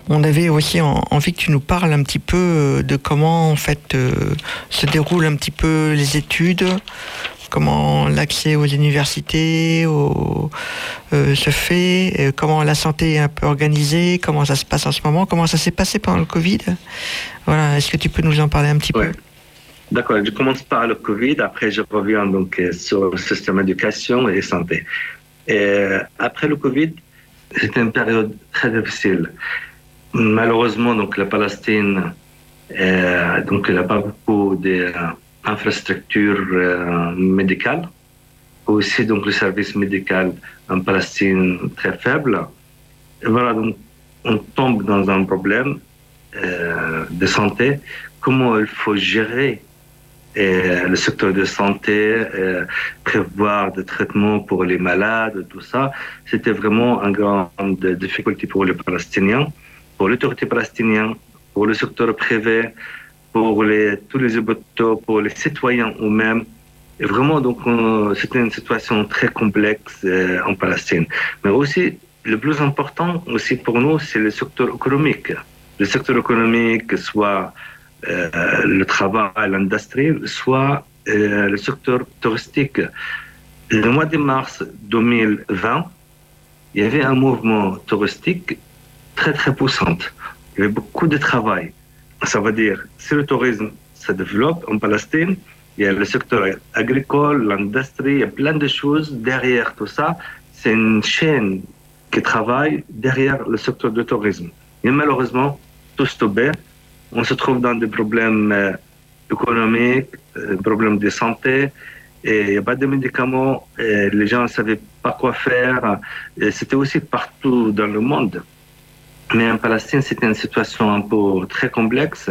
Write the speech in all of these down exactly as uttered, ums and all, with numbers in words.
On avait aussi envie que tu nous parles un petit peu de comment en fait euh, se déroulent un petit peu les études, comment l'accès aux universités au, euh, se fait, euh, comment la santé est un peu organisée, comment ça se passe en ce moment, comment ça s'est passé pendant le Covid. Voilà, est-ce que tu peux nous en parler un petit ouais. peu? D'accord, je commence par le Covid, après je reviens donc sur le système d'éducation et santé. Et après le Covid, c'était une période très difficile. Malheureusement, donc la Palestine, euh, donc elle n'a pas beaucoup d'infrastructures euh, médicales. Aussi, donc le service médical en Palestine très faible. Et voilà, donc on tombe dans un problème euh, de santé. Comment il faut gérer euh, le secteur de santé, euh, prévoir des traitements pour les malades, tout ça. C'était vraiment une grande difficulté pour les Palestiniens, pour l'autorité palestinienne, pour le secteur privé, pour les, tous les hôpitaux, pour les citoyens eux-mêmes. Et vraiment, donc, euh, c'était une situation très complexe euh, en Palestine. Mais aussi, le plus important aussi pour nous, c'est le secteur économique. Le secteur économique, soit euh, le travail, l'industrie, soit euh, le secteur touristique. Le mois de mars deux mille vingt, il y avait un mouvement touristique très, très puissant. Il y avait beaucoup de travail. Ça veut dire, si le tourisme se développe en Palestine, il y a le secteur agricole, l'industrie, il y a plein de choses derrière tout ça. C'est une chaîne qui travaille derrière le secteur du tourisme. Et malheureusement, tout stoppé. On se trouve dans des problèmes euh, économiques, des problèmes de santé, et il n'y a pas de médicaments, et les gens ne savaient pas quoi faire. Et c'était aussi partout dans le monde. Mais en Palestine, c'était une situation un peu très complexe.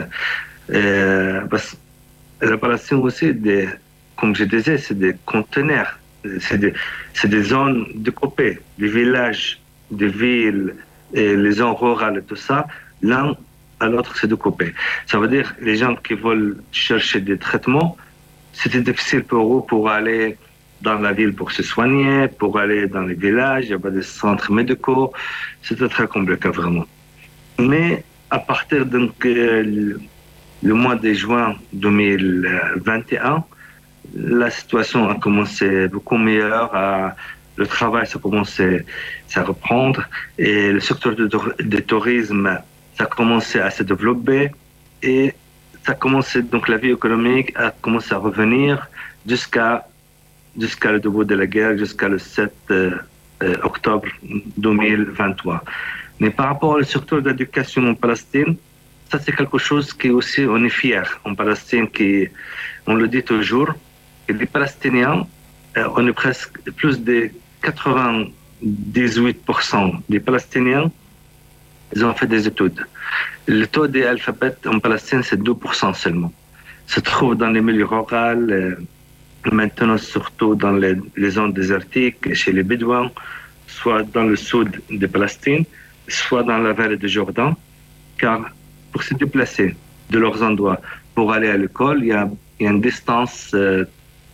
Euh, parce la Palestine aussi, des, comme je disais, c'est des conteneurs, c'est des, c'est des zones découpées, des villages, des villes, et les zones rurales et tout ça. L'un à l'autre, c'est découpé. Ça veut dire les gens qui veulent chercher des traitements, c'était difficile pour eux pour aller dans la ville pour se soigner, pour aller dans les villages, il n'y a pas de centres médicaux. C'était très compliqué, vraiment. Mais à partir de euh, le mois de juin deux mille vingt et un, la situation a commencé beaucoup meilleure. À, le travail a commencé à reprendre et le secteur du tourisme ça a commencé à se développer et ça a commencé, donc la vie économique a commencé à revenir jusqu'à jusqu'à le début de la guerre, jusqu'à le sept euh, octobre deux mille vingt-trois. Mais par rapport au secteur d'éducation en Palestine, ça c'est quelque chose qui aussi on est fier en Palestine, qui on le dit toujours, que les Palestiniens, euh, on est presque plus de quatre-vingt-dix-huit pour cent des Palestiniens, ils ont fait des études. Le taux d'alphabète en Palestine, c'est deux pour cent seulement. Se trouve dans les milieux ruraux, euh, maintenant surtout dans les, les zones désertiques, chez les Bédouins, soit dans le sud de Palestine, soit dans la vallée du Jourdain, car pour se déplacer de leurs endroits pour aller à l'école, il y a, il y a une distance, euh,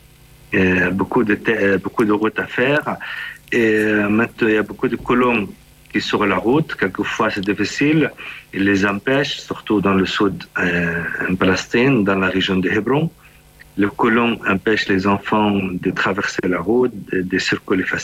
euh, beaucoup, de te- beaucoup de routes à faire, et euh, maintenant il y a beaucoup de colons qui sont sur la route, quelquefois c'est difficile, ils les empêchent, surtout dans le sud euh, en Palestine, dans la région de Hébron. Le colon empêche les enfants de traverser la route, de, de circuler facilement.